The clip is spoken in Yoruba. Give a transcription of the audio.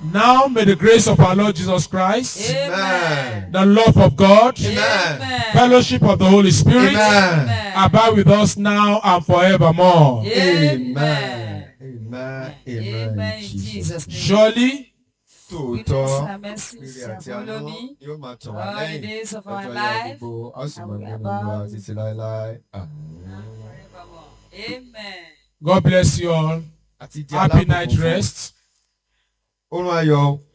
Now may the grace of our Lord Jesus Christ, Amen. the love of God, Amen. fellowship of the Holy Spirit, Amen. abide with us now and forevermore. Amen. Amen. Amen. In Jesus' name. Surely, Tòótọ́, and mercy ire shall àti follow àánú me yóò máa tàn wá all the lẹ́yìn days of our lọ́jọ́ ayé life. gbogbo, a ó sì and máa we gbé nínú abide wa títí láéláé. forevermore. Amen. God bless you all. Àti di Happy alábùkún night fún. rest. Oorun ayọ̀.